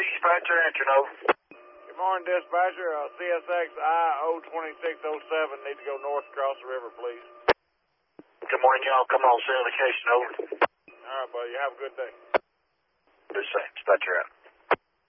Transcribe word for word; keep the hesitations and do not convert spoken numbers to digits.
dispatcher, answer, over. Good morning, dispatcher. Uh, C S X I zero two six zero seven need to go north across the river, please. Good morning, y'all. Come on, send location, over. All right, buddy. You have a good day. The same. Dispatcher out.